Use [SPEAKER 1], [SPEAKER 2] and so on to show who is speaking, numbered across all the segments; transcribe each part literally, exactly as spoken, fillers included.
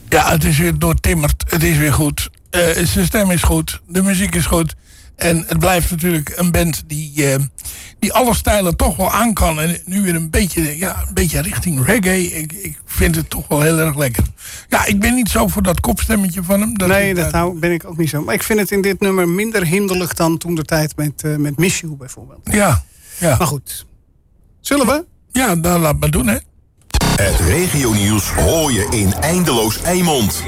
[SPEAKER 1] Ja, het is weer doortimmerd. Het is weer goed. Uh, zijn stem is goed. De muziek is goed. En het blijft natuurlijk een band die, uh, die alle stijlen toch wel aan kan. En nu weer een beetje, ja, een beetje richting reggae. Ik, ik vind het toch wel heel erg lekker. Ja, ik ben niet zo voor dat kopstemmetje van hem. Dat
[SPEAKER 2] nee,
[SPEAKER 1] ik,
[SPEAKER 2] dat
[SPEAKER 1] uh,
[SPEAKER 2] nou ben ik ook niet zo. Maar ik vind het in dit nummer minder hinderlijk dan toen de tijd met, uh, met Miss You bijvoorbeeld.
[SPEAKER 1] Ja, ja.
[SPEAKER 2] Maar goed. Zullen we?
[SPEAKER 1] Ja, dan laat maar doen, hè.
[SPEAKER 3] Het regionieuws hoor je in Eindeloos Eimond.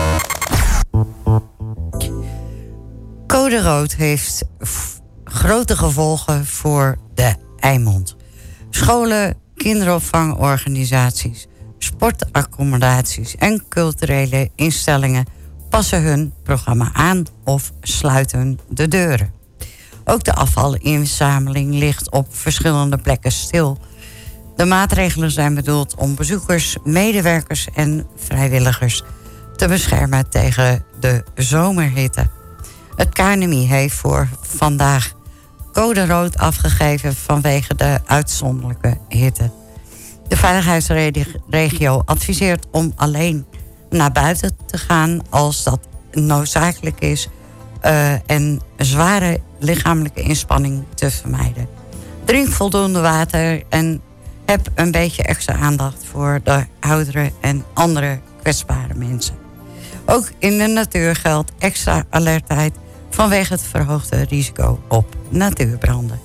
[SPEAKER 4] Code rood heeft f- grote gevolgen voor de Eimond. Scholen, kinderopvangorganisaties, sportaccommodaties en culturele instellingen passen hun programma aan of sluiten de deuren. Ook de afvalinzameling ligt op verschillende plekken stil. De maatregelen zijn bedoeld om bezoekers, medewerkers en vrijwilligers te beschermen tegen de zomerhitte. Het K N M I heeft voor vandaag code rood afgegeven vanwege de uitzonderlijke hitte. De veiligheidsregio adviseert om alleen naar buiten te gaan als dat noodzakelijk is uh, en zware lichamelijke inspanning te vermijden. Drink voldoende water en heb een beetje extra aandacht voor de ouderen en andere kwetsbare mensen. Ook in de natuur geldt extra alertheid vanwege het verhoogde risico op natuurbranden.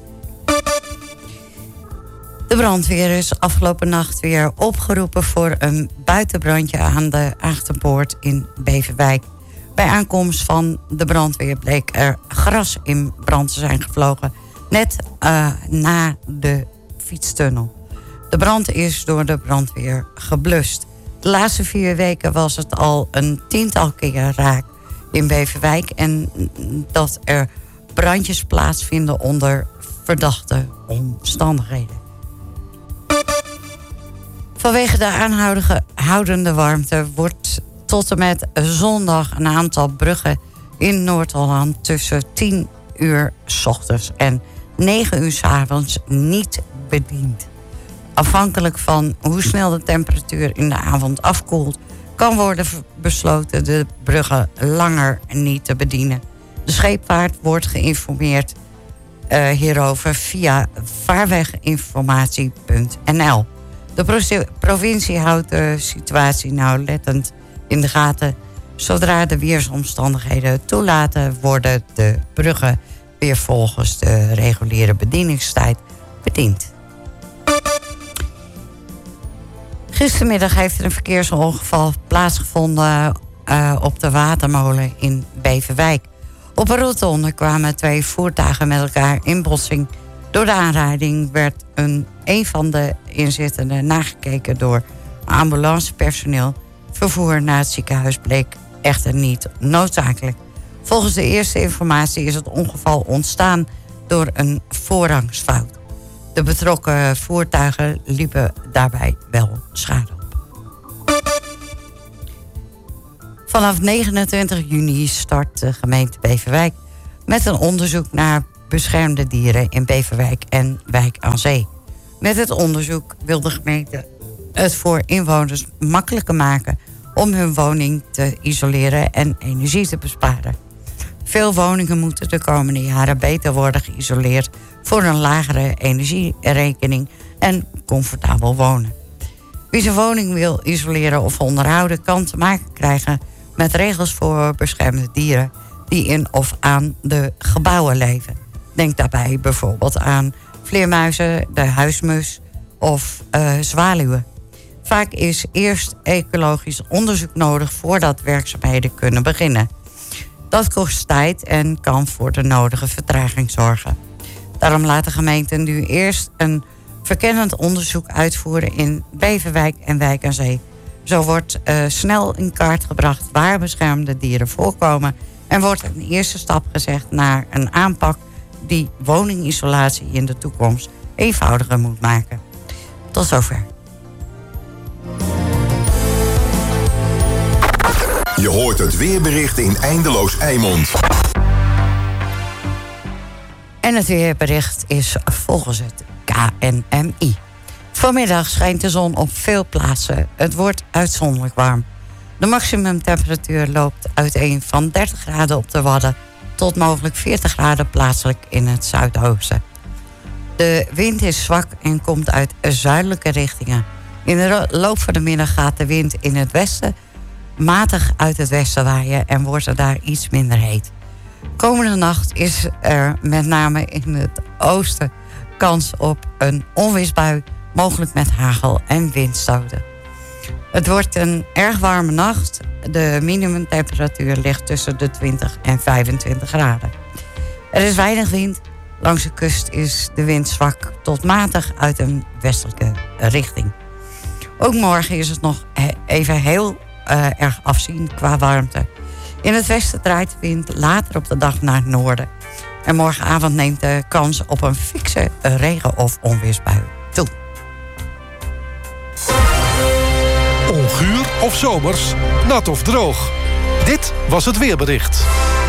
[SPEAKER 4] De brandweer is afgelopen nacht weer opgeroepen voor een buitenbrandje aan de Achterpoort in Beverwijk. Bij aankomst van de brandweer bleek er gras in brand te zijn gevlogen, net uh, na de fietstunnel. De brand is door de brandweer geblust. De laatste vier weken was het al een tiental keer raak in Beverwijk en dat er brandjes plaatsvinden onder verdachte omstandigheden. Vanwege de aanhoudende warmte wordt tot en met zondag een aantal bruggen in Noord-Holland tussen tien uur 's ochtends en negen uur 's avonds niet bediend. Afhankelijk van hoe snel de temperatuur in de avond afkoelt, kan worden besloten de bruggen langer niet te bedienen. De scheepvaart wordt geïnformeerd uh, hierover via vaarweginformatie punt n l. De pro- provincie houdt de situatie nauwlettend in de gaten. Zodra de weersomstandigheden het toelaten, worden de bruggen weer volgens de reguliere bedieningstijd bediend. Gistermiddag heeft er een verkeersongeval plaatsgevonden uh, op de Watermolen in Beverwijk. Op een rotonde kwamen twee voertuigen met elkaar in botsing. Door de aanrijding werd een, een van de inzittenden nagekeken door ambulancepersoneel. Vervoer naar het ziekenhuis bleek echter niet noodzakelijk. Volgens de eerste informatie is het ongeval ontstaan door een voorrangsfout. De betrokken voertuigen liepen daarbij wel schade op. Vanaf negenentwintig juni start de gemeente Beverwijk met een onderzoek naar beschermde dieren in Beverwijk en Wijk aan Zee. Met het onderzoek wil de gemeente het voor inwoners makkelijker maken om hun woning te isoleren en energie te besparen. Veel woningen moeten de komende jaren beter worden geïsoleerd voor een lagere energierekening en comfortabel wonen. Wie zijn woning wil isoleren of onderhouden kan te maken krijgen met regels voor beschermde dieren die in of aan de gebouwen leven. Denk daarbij bijvoorbeeld aan vleermuizen, de huismus of uh, zwaluwen. Vaak is eerst ecologisch onderzoek nodig voordat werkzaamheden kunnen beginnen. Dat kost tijd en kan voor de nodige vertraging zorgen. Daarom laat de gemeente nu eerst een verkennend onderzoek uitvoeren in Beverwijk en Wijk aan Zee. Zo wordt uh, snel in kaart gebracht waar beschermde dieren voorkomen en wordt een eerste stap gezegd naar een aanpak die woningisolatie in de toekomst eenvoudiger moet maken. Tot zover.
[SPEAKER 3] Je hoort het weerbericht in Eindeloos Eimond.
[SPEAKER 4] En het weerbericht is volgens het K N M I. Vanmiddag schijnt de zon op veel plaatsen. Het wordt uitzonderlijk warm. De maximumtemperatuur loopt uiteen van dertig graden op de Wadden tot mogelijk veertig graden plaatselijk in het zuidoosten. De wind is zwak en komt uit zuidelijke richtingen. In de loop van de middag gaat de wind in het westen matig uit het westen waaien en wordt er daar iets minder heet. Komende nacht is er met name in het oosten kans op een onweersbui, mogelijk met hagel en windstoten. Het wordt een erg warme nacht. De minimumtemperatuur ligt tussen de twintig en vijfentwintig graden. Er is weinig wind. Langs de kust is de wind zwak tot matig uit een westelijke richting. Ook morgen is het nog even heel uh, erg afzien qua warmte. In het westen draait de wind later op de dag naar het noorden. En morgenavond neemt de kans op een fikse regen- of onweersbui toe.
[SPEAKER 5] Onguur of zomers, nat of droog. Dit was het weerbericht.